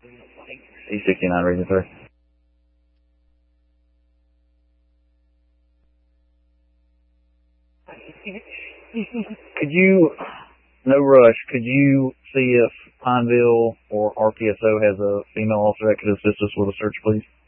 E69 Region 3. Could you, no rush, could you see if Pineville or RPSO has a female officer that could assist us with a search, please?